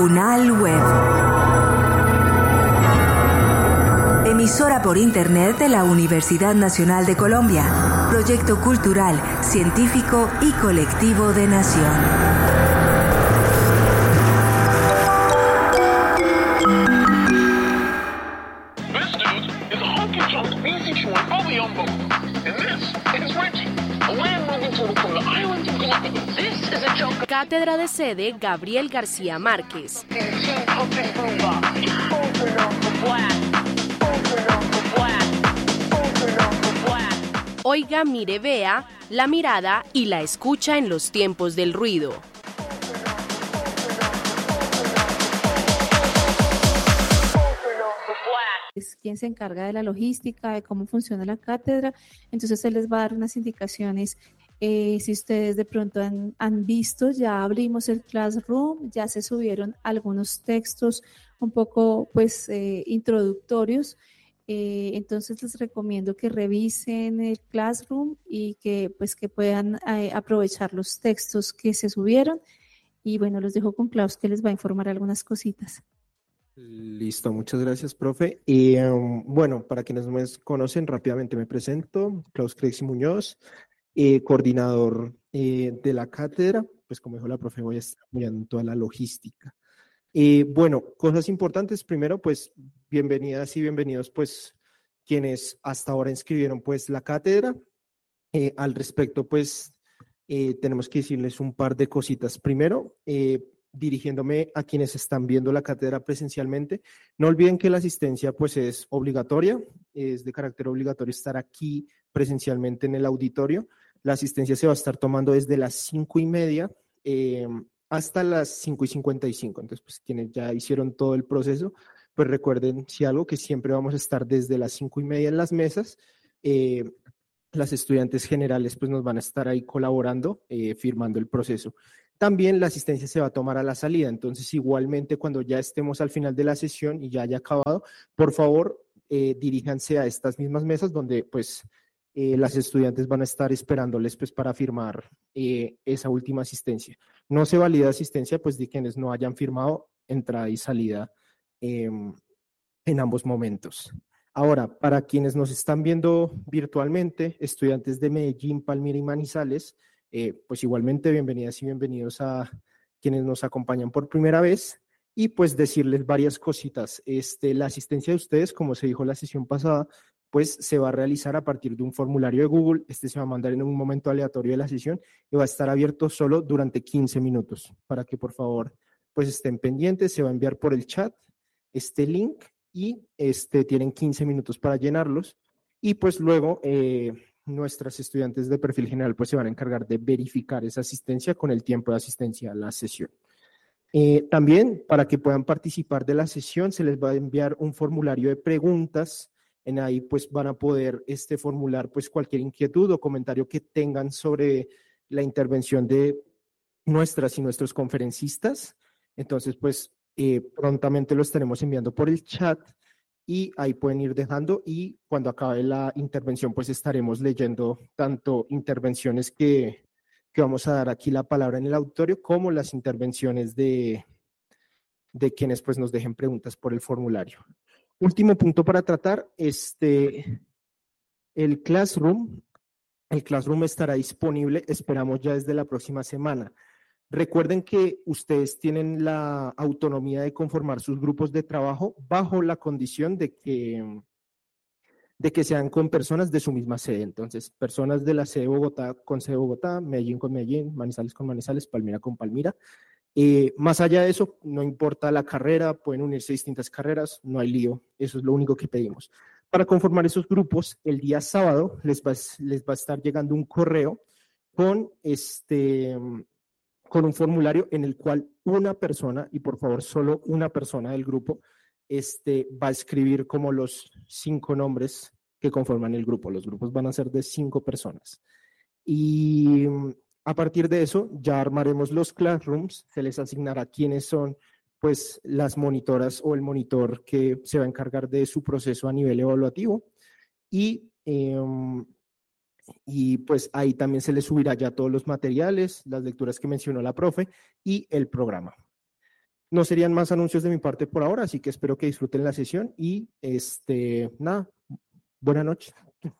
UNAL Web. Emisora por Internet de la Universidad Nacional de Colombia. Proyecto cultural, científico y colectivo de nación. Cátedra de sede Gabriel García Márquez. Oiga, mire, vea, la mirada y la escucha en los tiempos del ruido. Es quien se encarga de la logística, de cómo funciona la cátedra, entonces se les va a dar unas indicaciones. Si ustedes de pronto han visto, ya abrimos el Classroom, ya se subieron algunos textos un poco introductorios, entonces les recomiendo que revisen el Classroom y que puedan aprovechar los textos que se subieron. Y bueno, los dejo con Klaus, que les va a informar algunas cositas. Listo, muchas gracias, profe. Bueno, para quienes no me conocen, rápidamente me presento, Klaus Crexi Muñoz, coordinador de la cátedra. Pues como dijo la profe, voy a estar apoyando en toda la logística. Bueno, cosas importantes. Primero, pues bienvenidas y bienvenidos pues quienes hasta ahora inscribieron pues la cátedra. Al respecto, pues tenemos que decirles un par de cositas. Primero, dirigiéndome a quienes están viendo la cátedra presencialmente, no olviden que la asistencia pues es obligatoria, es de carácter obligatorio estar aquí presencialmente en el auditorio. La asistencia se va a estar tomando desde las 5:30 hasta las 5:55. Entonces, pues quienes ya hicieron todo el proceso, pues recuerden, si algo, que siempre vamos a estar desde las 5:30 en las mesas. Las estudiantes generales pues nos van a estar ahí colaborando, firmando el proceso. También la asistencia se va a tomar a la salida, entonces igualmente cuando ya estemos al final de la sesión y ya haya acabado, por favor diríjanse a estas mismas mesas donde pues las estudiantes van a estar esperándoles pues para firmar esa última asistencia. No se valida asistencia pues de quienes no hayan firmado entrada y salida en ambos momentos. Ahora, para quienes nos están viendo virtualmente, estudiantes de Medellín, Palmira y Manizales, pues igualmente bienvenidas y bienvenidos a quienes nos acompañan por primera vez, y pues decirles varias cositas. La asistencia de ustedes, como se dijo en la sesión pasada, pues se va a realizar a partir de un formulario de Google. Se va a mandar en un momento aleatorio de la sesión y va a estar abierto solo durante 15 minutos, para que por favor pues estén pendientes. Se va a enviar por el chat este link y tienen 15 minutos para llenarlos, y pues luego nuestras estudiantes de perfil general pues se van a encargar de verificar esa asistencia con el tiempo de asistencia a la sesión. También, para que puedan participar de la sesión, se les va a enviar un formulario de preguntas. En ahí pues van a poder formular pues cualquier inquietud o comentario que tengan sobre la intervención de nuestras y nuestros conferencistas. Entonces pues prontamente lo estaremos enviando por el chat y ahí pueden ir dejando, y cuando acabe la intervención pues estaremos leyendo tanto intervenciones que vamos a dar aquí la palabra en el auditorio, como las intervenciones de quienes pues nos dejen preguntas por el formulario. Último punto para tratar, el Classroom estará disponible, esperamos ya desde la próxima semana. Recuerden que ustedes tienen la autonomía de conformar sus grupos de trabajo bajo la condición de que sean con personas de su misma sede. Entonces, personas de la sede de Bogotá con sede de Bogotá, Medellín con Medellín, Manizales con Manizales, Palmira con Palmira. Más allá de eso, no importa la carrera, pueden unirse a distintas carreras, no hay lío, eso es lo único que pedimos. Para conformar esos grupos, el día sábado les va a estar llegando un correo con un formulario en el cual una persona, y por favor solo una persona del grupo, va a escribir como los 5 nombres que conforman el grupo. Los grupos van a ser de 5 personas. Y a partir de eso ya armaremos los classrooms, se les asignará quiénes son pues las monitoras o el monitor que se va a encargar de su proceso a nivel evaluativo, y pues ahí también se les subirá ya todos los materiales, las lecturas que mencionó la profe y el programa. no serían más anuncios de mi parte por ahora, así que espero que disfruten la sesión y nada, buenas noches.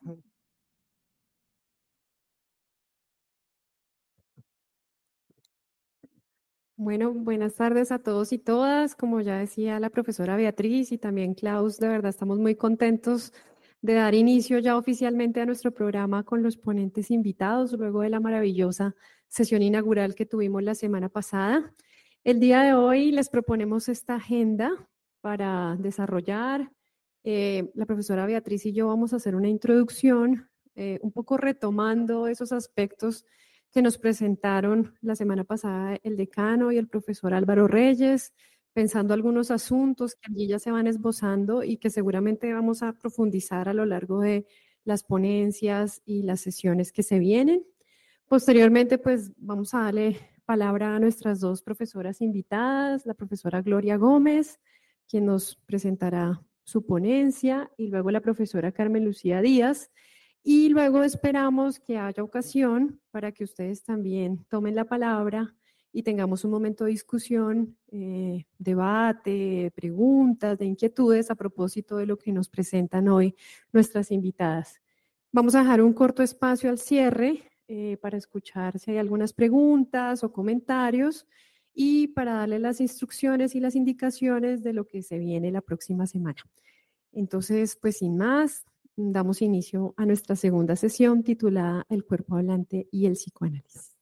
Bueno, buenas tardes a todos y todas. Como ya decía la profesora Beatriz y también Klaus, de verdad estamos muy contentos de dar inicio ya oficialmente a nuestro programa con los ponentes invitados, luego de la maravillosa sesión inaugural que tuvimos la semana pasada. El día de hoy les proponemos esta agenda para desarrollar. La profesora Beatriz y yo vamos a hacer una introducción, un poco retomando esos aspectos que nos presentaron la semana pasada el decano y el profesor Álvaro Reyes, pensando algunos asuntos que allí ya se van esbozando y que seguramente vamos a profundizar a lo largo de las ponencias y las sesiones que se vienen. Posteriormente, pues vamos a darle palabra a nuestras dos profesoras invitadas, la profesora Gloria Gómez, quien nos presentará su ponencia, y luego la profesora Carmen Lucía Díaz. Y luego esperamos que haya ocasión para que ustedes también tomen la palabra y tengamos un momento de discusión, debate, preguntas, de inquietudes a propósito de lo que nos presentan hoy nuestras invitadas. Vamos a dejar un corto espacio al cierre para escuchar si hay algunas preguntas o comentarios y para darle las instrucciones y las indicaciones de lo que se viene la próxima semana. Entonces, pues sin más, damos inicio a nuestra segunda sesión titulada El cuerpo hablante y el psicoanálisis.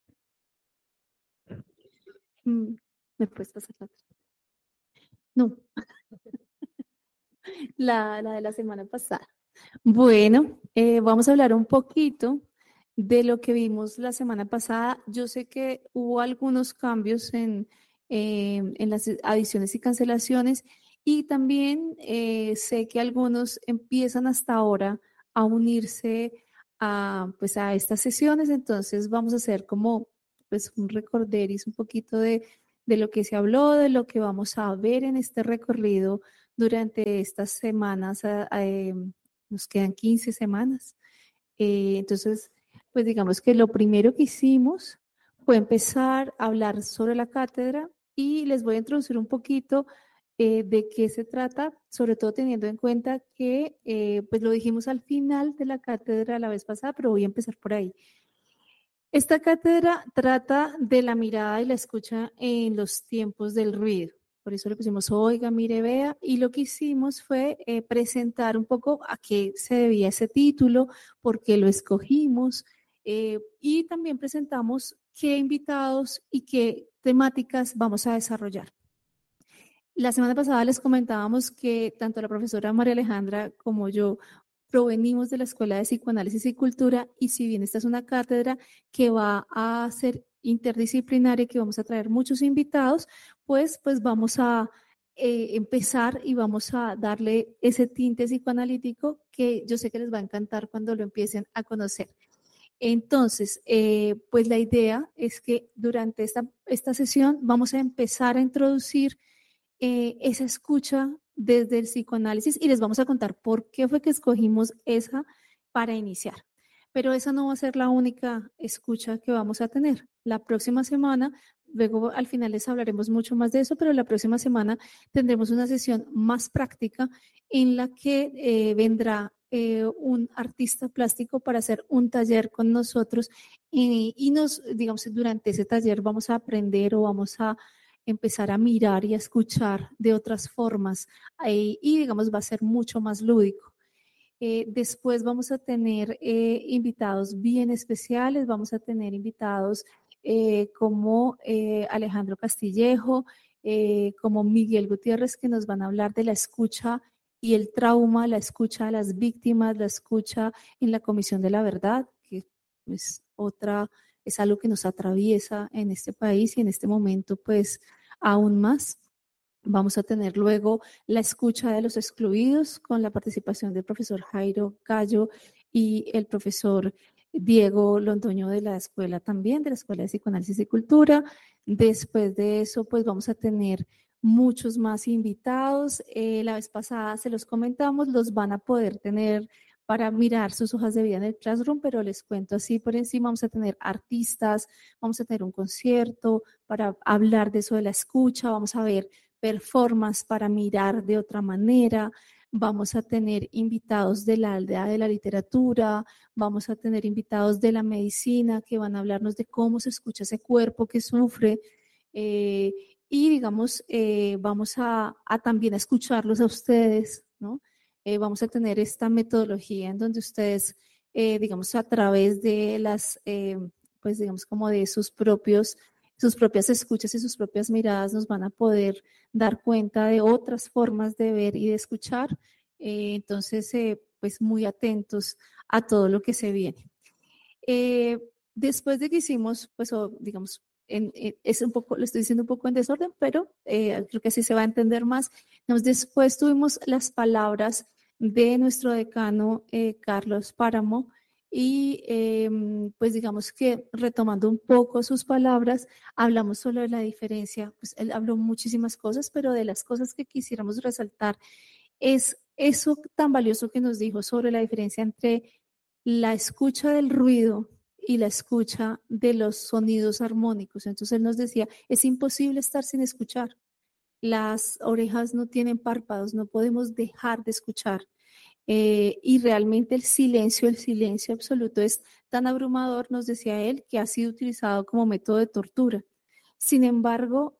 ¿Me puedes pasar la otra? No, la de la semana pasada. Bueno, vamos a hablar un poquito de lo que vimos la semana pasada. Yo sé que hubo algunos cambios en las adiciones y cancelaciones, y también sé que algunos empiezan hasta ahora a unirse pues a estas sesiones. Entonces vamos a hacer como pues un recorderis un poquito de lo que se habló, de lo que vamos a ver en este recorrido durante estas semanas. Nos quedan 15 semanas. Entonces, pues digamos que lo primero que hicimos fue empezar a hablar sobre la cátedra, y les voy a introducir un poquito de qué se trata, sobre todo teniendo en cuenta que pues lo dijimos al final de la cátedra la vez pasada, pero voy a empezar por ahí. Esta cátedra trata de la mirada y la escucha en los tiempos del ruido. Por eso le pusimos Oiga, Mire, Vea, y lo que hicimos fue presentar un poco a qué se debía ese título, por qué lo escogimos, y también presentamos qué invitados y qué temáticas vamos a desarrollar. La semana pasada les comentábamos que tanto la profesora María Alejandra como yo provenimos de la Escuela de Psicoanálisis y Cultura, y si bien esta es una cátedra que va a ser interdisciplinaria, que vamos a traer muchos invitados, pues vamos a empezar y vamos a darle ese tinte psicoanalítico que yo sé que les va a encantar cuando lo empiecen a conocer. Entonces, pues la idea es que durante esta sesión vamos a empezar a introducir esa escucha desde el psicoanálisis, y les vamos a contar por qué fue que escogimos esa para iniciar. Pero esa no va a ser la única escucha que vamos a tener. La próxima semana, luego al final les hablaremos mucho más de eso, pero la próxima semana tendremos una sesión más práctica en la que vendrá un artista plástico para hacer un taller con nosotros, y digamos, durante ese taller vamos a aprender o vamos a empezar a mirar y a escuchar de otras formas, y digamos va a ser mucho más lúdico. Después vamos a tener invitados bien especiales, vamos a tener invitados como Alejandro Castillejo, como Miguel Gutiérrez, que nos van a hablar de la escucha y el trauma, la escucha a las víctimas, la escucha en la Comisión de la Verdad, que es algo que nos atraviesa en este país y en este momento pues aún más. Vamos a tener luego la escucha de los excluidos con la participación del profesor Jairo Gallo y el profesor Diego Londoño de la escuela también, de la Escuela de Psicoanálisis y Cultura. Después de eso pues vamos a tener muchos más invitados. La vez pasada se los comentamos, los van a poder tener para mirar sus hojas de vida en el Classroom, pero les cuento así por encima, vamos a tener artistas, vamos a tener un concierto para hablar de eso de la escucha, vamos a ver performance para mirar de otra manera, vamos a tener invitados de la aldea de la literatura, vamos a tener invitados de la medicina que van a hablarnos de cómo se escucha ese cuerpo que sufre, y digamos, vamos a también a escucharlos a ustedes, ¿no? Vamos a tener esta metodología en donde ustedes, digamos, a través de las, pues digamos, como de sus propias escuchas y sus propias miradas nos van a poder dar cuenta de otras formas de ver y de escuchar. Entonces, pues muy atentos a todo lo que se viene. Después de que hicimos, pues, digamos, es un poco, lo estoy diciendo un poco en desorden, pero creo que así se va a entender más. Después tuvimos las palabras de nuestro decano Carlos Páramo y pues digamos que retomando un poco sus palabras, hablamos solo de la diferencia, pues él habló muchísimas cosas, pero de las cosas que quisiéramos resaltar es eso tan valioso que nos dijo sobre la diferencia entre la escucha del ruido y la escucha de los sonidos armónicos. Entonces él nos decía, es imposible estar sin escuchar. Las orejas no tienen párpados, no podemos dejar de escuchar. Y realmente el silencio absoluto es tan abrumador, nos decía él, que ha sido utilizado como método de tortura. Sin embargo,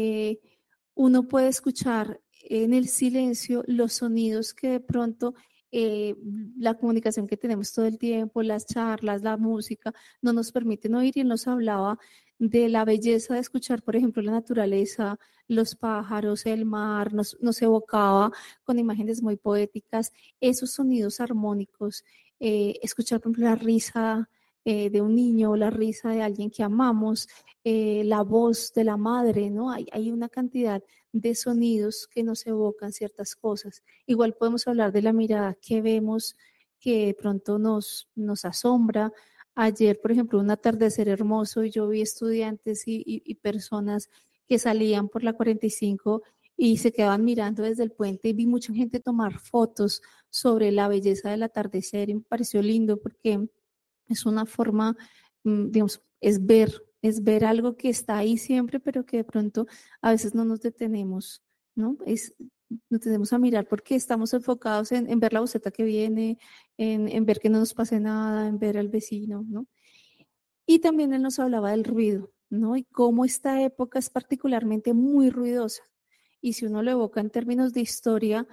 uno puede escuchar en el silencio los sonidos que de pronto la comunicación que tenemos todo el tiempo, las charlas, la música, no nos permiten oír, y él nos hablaba de la belleza de escuchar, por ejemplo, la naturaleza, los pájaros, el mar, nos evocaba con imágenes muy poéticas esos sonidos armónicos, escuchar, por ejemplo, la risa de un niño, la risa de alguien que amamos, la voz de la madre, ¿no? Hay una cantidad de sonidos que nos evocan ciertas cosas. Igual podemos hablar de la mirada que vemos, que de pronto nos asombra. Ayer, por ejemplo, un atardecer hermoso, y yo vi estudiantes y personas que salían por la 45 y se quedaban mirando desde el puente, y vi mucha gente tomar fotos sobre la belleza del atardecer, y me pareció lindo porque es una forma, digamos, es ver algo que está ahí siempre, pero que de pronto a veces no nos detenemos, ¿no? Nos detenemos a mirar porque estamos enfocados en ver la buseta que viene, en ver que no nos pase nada, en ver al vecino, ¿no? Y también él nos hablaba del ruido, ¿no? Y cómo esta época es particularmente muy ruidosa. Y si uno lo evoca en términos de historia,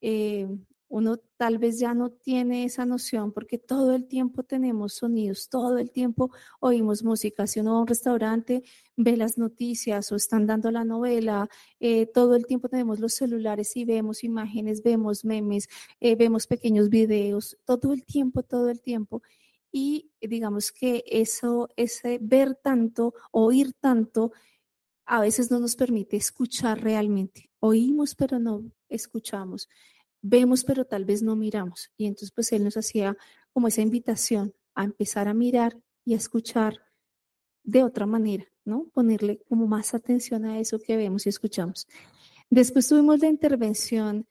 uno tal vez ya no tiene esa noción porque todo el tiempo tenemos sonidos, todo el tiempo oímos música. Si uno va a un restaurante, ve las noticias o están dando la novela, todo el tiempo tenemos los celulares y vemos imágenes, vemos memes, vemos pequeños videos, todo el tiempo. Y digamos que ese ver tanto, oír tanto, a veces no nos permite escuchar realmente. Oímos, pero no escuchamos. Vemos, pero tal vez no miramos. Y entonces, pues él nos hacía como esa invitación a empezar a mirar y a escuchar de otra manera, ¿no? Ponerle como más atención a eso que vemos y escuchamos. Después tuvimos la intervención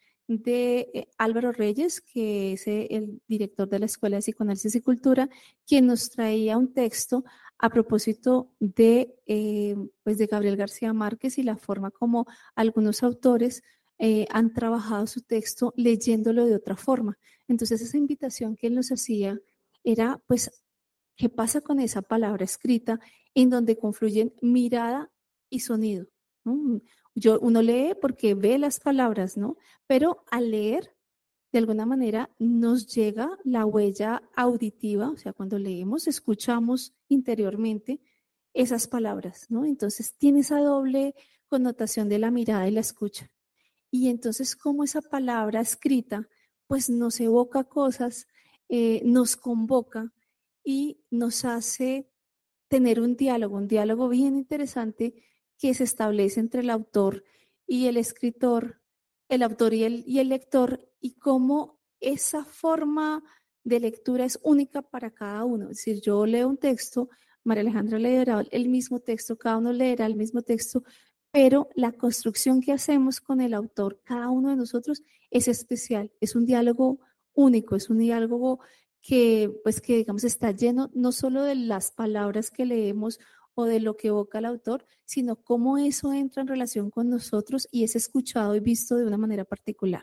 de Álvaro Reyes, que es el director de la Escuela de Psicoanálisis y Cultura, quien nos traía un texto a propósito de, pues de Gabriel García Márquez y la forma como algunos autores han trabajado su texto leyéndolo de otra forma. Entonces esa invitación que él nos hacía era, pues, ¿qué pasa con esa palabra escrita en donde confluyen mirada y sonido? ¿No? Uno lee porque ve las palabras, ¿no? Pero al leer, de alguna manera, nos llega la huella auditiva, o sea, cuando leemos, escuchamos interiormente esas palabras, ¿no? Entonces tiene esa doble connotación de la mirada y la escucha. Y entonces, como esa palabra escrita, pues nos evoca cosas, nos convoca y nos hace tener un diálogo bien interesante que se establece entre el autor y el escritor, el autor y el lector, y cómo esa forma de lectura es única para cada uno. Es decir, yo leo un texto, María Alejandra leerá el mismo texto, cada uno leerá el mismo texto, pero la construcción que hacemos con el autor, cada uno de nosotros, es especial, es un diálogo único, es un diálogo que, pues, que digamos está lleno no solo de las palabras que leemos o de lo que evoca el autor, sino cómo eso entra en relación con nosotros y es escuchado y visto de una manera particular.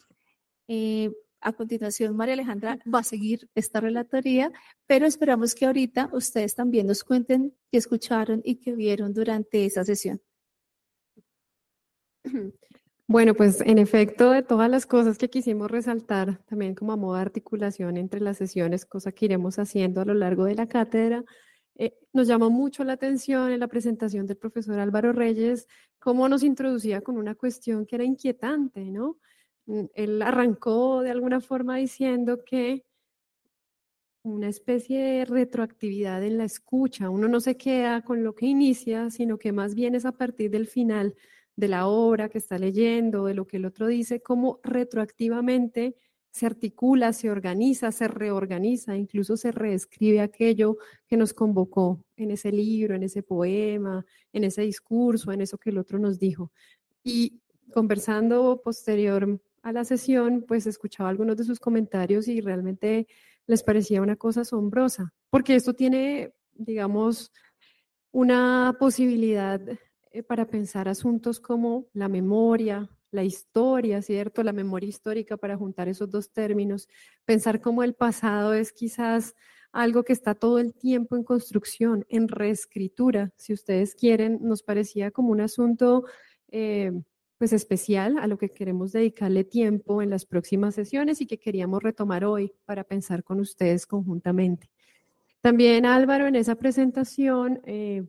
A continuación, María Alejandra va a seguir esta relatoría, pero esperamos que ahorita ustedes también nos cuenten qué escucharon y qué vieron durante esa sesión. Bueno, pues en efecto, de todas las cosas que quisimos resaltar, también como a modo de articulación entre las sesiones, cosa que iremos haciendo a lo largo de la cátedra, nos llamó mucho la atención en la presentación del profesor Álvaro Reyes, cómo nos introducía con una cuestión que era inquietante, ¿no? Él arrancó de alguna forma diciendo que una especie de retroactividad en la escucha, uno no se queda con lo que inicia, sino que más bien es a partir del final de la obra que está leyendo, de lo que el otro dice, cómo retroactivamente se articula, se organiza, se reorganiza, incluso se reescribe aquello que nos convocó en ese libro, en ese poema, en ese discurso, en eso que el otro nos dijo. Y conversando posterior a la sesión, pues escuchaba algunos de sus comentarios y realmente les parecía una cosa asombrosa, porque esto tiene, digamos, una posibilidad para pensar asuntos como la memoria, la historia, ¿cierto? La memoria histórica, para juntar esos dos términos, pensar cómo el pasado es quizás algo que está todo el tiempo en construcción, en reescritura, si ustedes quieren, nos parecía como un asunto pues especial a lo que queremos dedicarle tiempo en las próximas sesiones y que queríamos retomar hoy para pensar con ustedes conjuntamente. También Álvaro en esa presentación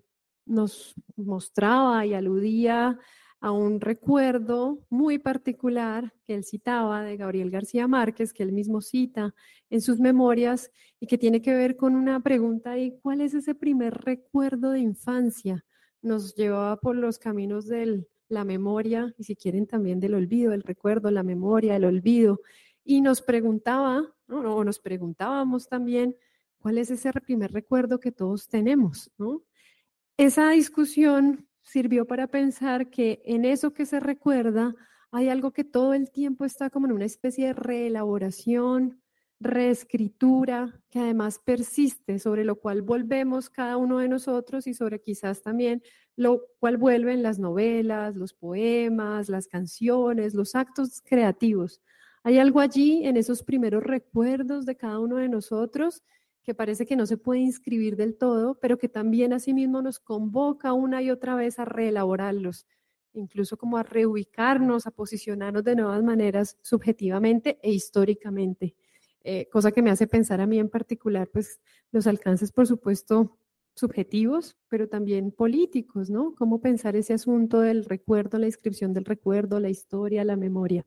nos mostraba y aludía a un recuerdo muy particular que él citaba de Gabriel García Márquez, que él mismo cita en sus memorias y que tiene que ver con una pregunta ahí, ¿cuál es ese primer recuerdo de infancia? Nos llevaba por los caminos de la memoria y si quieren también del olvido, el recuerdo, la memoria, el olvido. Y nos preguntaba, ¿no? O nos preguntábamos también, ¿cuál es ese primer recuerdo que todos tenemos, ¿no? Esa discusión sirvió para pensar que en eso que se recuerda hay algo que todo el tiempo está como en una especie de reelaboración, reescritura, que además persiste, sobre lo cual volvemos cada uno de nosotros y sobre quizás también lo cual vuelven las novelas, los poemas, las canciones, los actos creativos. Hay algo allí en esos primeros recuerdos de cada uno de nosotros que parece que no se puede inscribir del todo, pero que también asimismo nos convoca una y otra vez a reelaborarlos, incluso como a reubicarnos, a posicionarnos de nuevas maneras subjetivamente e históricamente. Cosa que me hace pensar a mí en particular, pues los alcances, por supuesto, subjetivos, pero también políticos, ¿no? Cómo pensar ese asunto del recuerdo, la inscripción del recuerdo, la historia, la memoria.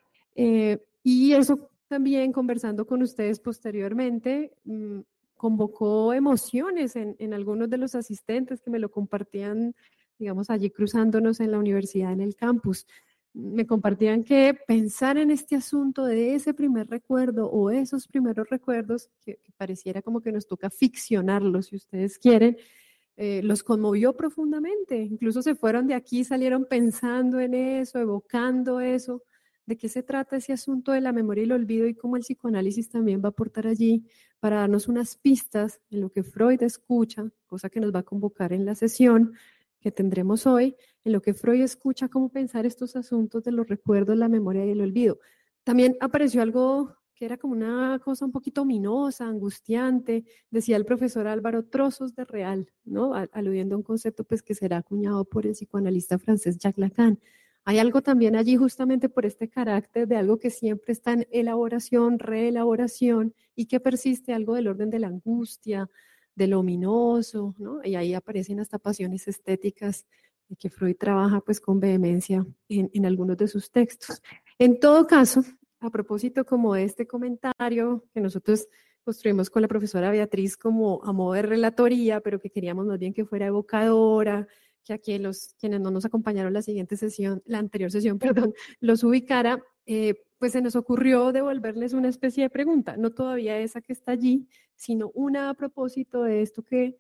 Y eso también conversando con ustedes posteriormente, convocó emociones en algunos de los asistentes que me lo compartían, digamos, allí cruzándonos en la universidad, en el campus. Me compartían que pensar en este asunto de ese primer recuerdo o esos primeros recuerdos, que pareciera como que nos toca ficcionarlos, si ustedes quieren, los conmovió profundamente. Incluso se fueron de aquí, salieron pensando en eso, evocando eso. ¿De qué se trata ese asunto de la memoria y el olvido y cómo el psicoanálisis también va a aportar allí para darnos unas pistas en lo que Freud escucha, cosa que nos va a convocar en la sesión que tendremos hoy, en lo que Freud escucha, cómo pensar estos asuntos de los recuerdos, la memoria y el olvido? También apareció algo que era como una cosa un poquito ominosa, angustiante, decía el profesor Álvaro, trozos de real, ¿no? Aludiendo a un concepto pues que será acuñado por el psicoanalista francés Jacques Lacan. Hay algo también allí justamente por este carácter de algo que siempre está en elaboración, reelaboración y que persiste, algo del orden de la angustia, de lo ominoso, ¿no? Y ahí aparecen hasta pasiones estéticas que Freud trabaja pues con vehemencia en algunos de sus textos. En todo caso, a propósito como de este comentario que nosotros construimos con la profesora Beatriz como a modo de relatoría, pero que queríamos más bien que fuera evocadora, que aquí quienes no nos acompañaron la anterior sesión, los ubicara, pues se nos ocurrió devolverles una especie de pregunta, no todavía esa que está allí, sino una a propósito de esto que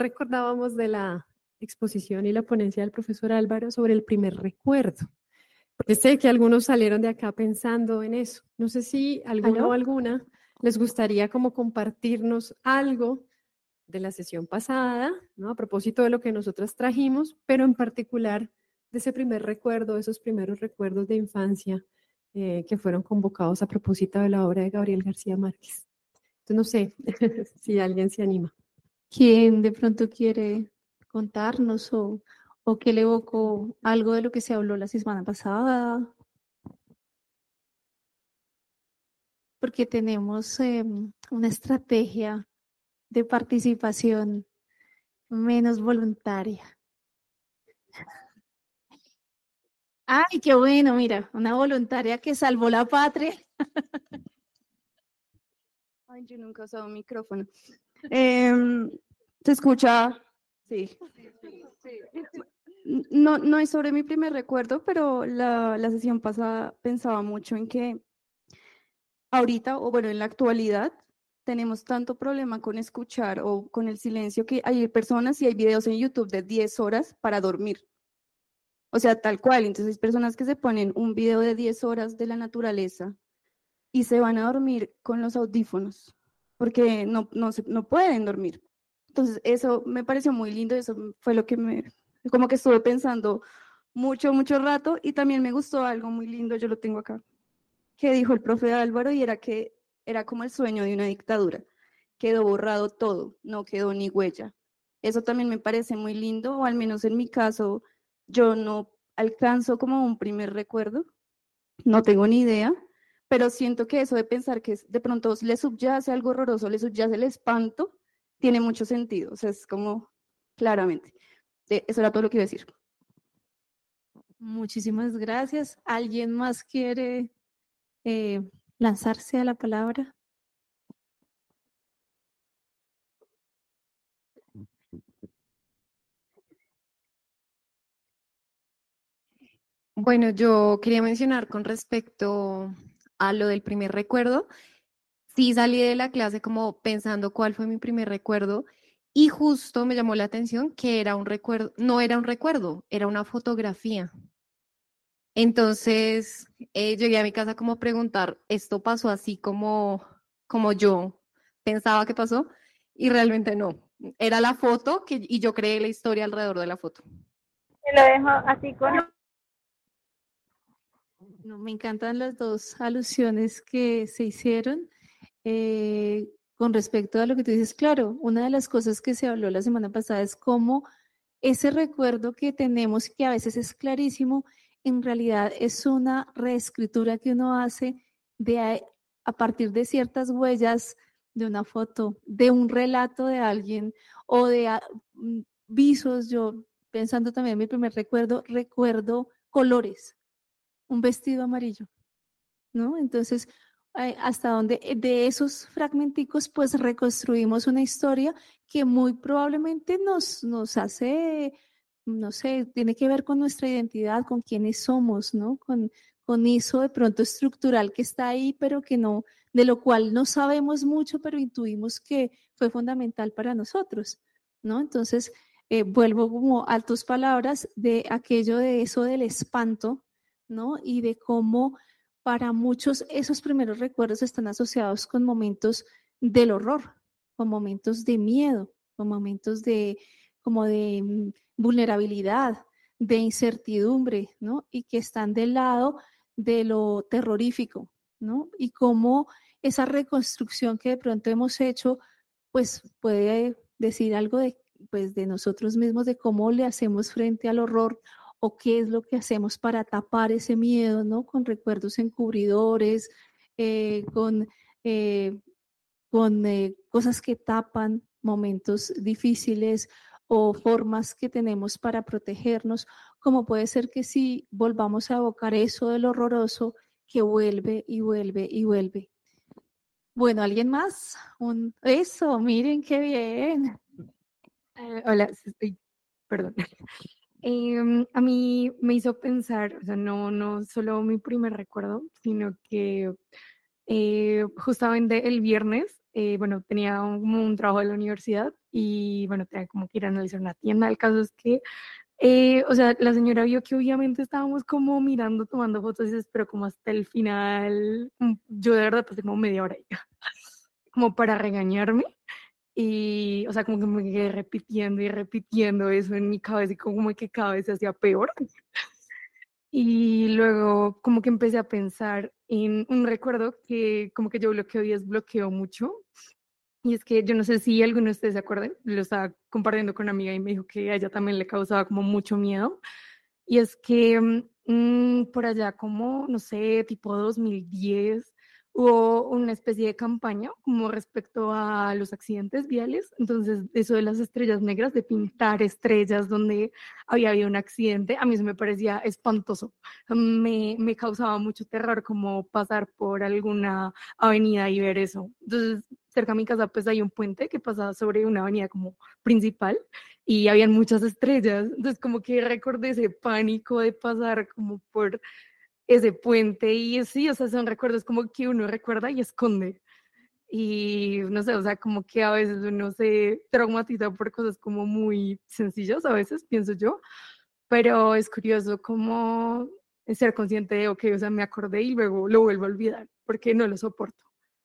recordábamos de la exposición y la ponencia del profesor Álvaro sobre el primer recuerdo. Porque sé que algunos salieron de acá pensando en eso. No sé si alguno o alguna les gustaría como compartirnos algo de la sesión pasada, ¿no? A propósito de lo que nosotros trajimos, pero en particular de ese primer recuerdo, de esos primeros recuerdos de infancia que fueron convocados a propósito de la obra de Gabriel García Márquez. Entonces, no sé si alguien se anima. ¿Quién de pronto quiere contarnos o que le evocó algo de lo que se habló la semana pasada? Porque tenemos una estrategia de participación menos voluntaria. Ay, qué bueno, mira, una voluntaria que salvó la patria. Ay, yo nunca he usado un micrófono. ¿Se escucha? Sí. No es sobre mi primer recuerdo, pero la sesión pasada pensaba mucho en que ahorita, o bueno, en la actualidad, tenemos tanto problema con escuchar o con el silencio que hay personas y hay videos en YouTube de 10 horas para dormir. O sea, tal cual. Entonces, hay personas que se ponen un video de 10 horas de la naturaleza y se van a dormir con los audífonos porque no pueden dormir. Entonces, eso me pareció muy lindo, eso fue lo que como que estuve pensando mucho rato, y también me gustó algo muy lindo, yo lo tengo acá, que dijo el profe Álvaro, y era que era como el sueño de una dictadura. Quedó borrado todo, no quedó ni huella. Eso también me parece muy lindo, o al menos en mi caso, yo no alcanzo como un primer recuerdo, no tengo ni idea, pero siento que eso de pensar que de pronto le subyace algo horroroso, le subyace el espanto, tiene mucho sentido. O sea, es como claramente. Eso era todo lo que iba a decir. Muchísimas gracias. ¿Alguien más quiere lanzarse a la palabra? Bueno, yo quería mencionar con respecto a lo del primer recuerdo. Sí salí de la clase como pensando cuál fue mi primer recuerdo y justo me llamó la atención que era un recuerdo, no era un recuerdo, era una fotografía. Entonces llegué a mi casa como a preguntar, ¿esto pasó así como yo pensaba que pasó? Y realmente no. Era la foto y yo creé la historia alrededor de la foto. Te lo dejo así con... No, me encantan las dos alusiones que se hicieron. Con respecto a lo que tú dices, claro, una de las cosas que se habló la semana pasada es cómo ese recuerdo que tenemos, que a veces es clarísimo, en realidad es una reescritura que uno hace a partir de ciertas huellas de una foto, de un relato de alguien o de visos. Yo pensando también en mi primer recuerdo colores, un vestido amarillo, ¿no? Entonces, hasta donde de esos fragmenticos pues reconstruimos una historia que muy probablemente nos hace, no sé, tiene que ver con nuestra identidad, con quiénes somos, ¿no? Con eso de pronto estructural que está ahí, pero que no, de lo cual no sabemos mucho, pero intuimos que fue fundamental para nosotros, ¿no? Entonces, vuelvo como a tus palabras de aquello de eso del espanto, ¿no? Y de cómo para muchos esos primeros recuerdos están asociados con momentos del horror, con momentos de miedo, con momentos como de vulnerabilidad, de incertidumbre, ¿no? Y que están del lado de lo terrorífico, ¿no? Y cómo esa reconstrucción que de pronto hemos hecho, pues puede decir algo pues, de nosotros mismos, de cómo le hacemos frente al horror o qué es lo que hacemos para tapar ese miedo, ¿no? Con recuerdos encubridores, con cosas que tapan momentos difíciles o formas que tenemos para protegernos, como puede ser que si volvamos a evocar eso del horroroso que vuelve y vuelve y vuelve. Bueno, ¿alguien más? Eso, miren qué bien. Hola, perdón. A mí me hizo pensar, o sea, no solo mi primer recuerdo, sino que justamente el viernes, bueno, tenía como un trabajo de la universidad y bueno, tenía como que ir a analizar una tienda. El caso es que O sea, la señora vio que obviamente estábamos como mirando, tomando fotos y se esperó como hasta el final. Yo de verdad pasé como media hora ahí, como para regañarme. Y, o sea, como que me quedé repitiendo y repitiendo eso en mi cabeza y como que cada vez se hacía peor. Y luego como que empecé a pensar en un recuerdo que como que yo bloqueo y desbloqueo mucho. Y es que yo no sé si alguno de ustedes se acuerdan, lo estaba compartiendo con una amiga y me dijo que a ella también le causaba como mucho miedo. Y es que por allá como, no sé, tipo 2010, hubo una especie de campaña como respecto a los accidentes viales. Entonces, eso de las estrellas negras, de pintar estrellas donde había habido un accidente, a mí se me parecía espantoso. Me causaba mucho terror como pasar por alguna avenida y ver eso. Entonces, cerca de mi casa pues hay un puente que pasaba sobre una avenida como principal y habían muchas estrellas, entonces como que recordé ese pánico de pasar como por ese puente y sí, o sea, son recuerdos como que uno recuerda y esconde y no sé, o sea, como que a veces uno se traumatiza por cosas como muy sencillas, a veces pienso yo, pero es curioso como ser consciente de, ok, o sea, me acordé y luego lo vuelvo a olvidar porque no lo soporto.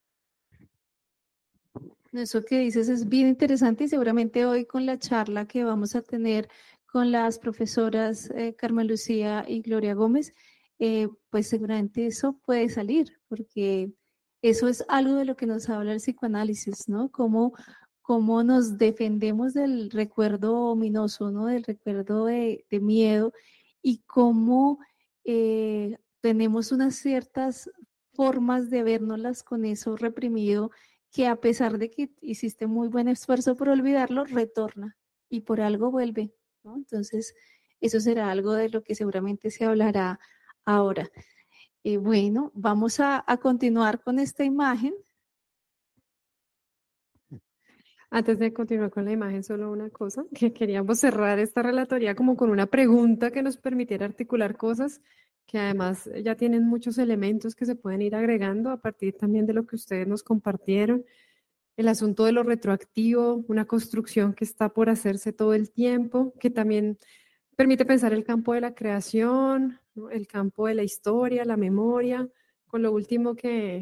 Eso que dices es bien interesante y seguramente hoy con la charla que vamos a tener con las profesoras Carmen Lucía y Gloria Gómez, pues seguramente eso puede salir, porque eso es algo de lo que nos habla el psicoanálisis, ¿no? Cómo nos defendemos del recuerdo ominoso, ¿no? Del recuerdo de miedo y cómo tenemos unas ciertas formas de vernoslas con eso reprimido que a pesar de que hiciste muy buen esfuerzo por olvidarlo, retorna y por algo vuelve, ¿no? Entonces, eso será algo de lo que seguramente se hablará ahora. Bueno, vamos a continuar con esta imagen. Antes de continuar con la imagen, solo una cosa, que queríamos cerrar esta relatoría como con una pregunta que nos permitiera articular cosas que además ya tienen muchos elementos que se pueden ir agregando a partir también de lo que ustedes nos compartieron. El asunto de lo retroactivo, una construcción que está por hacerse todo el tiempo, que también permite pensar el campo de la creación, ¿no? El campo de la historia, la memoria, con lo último que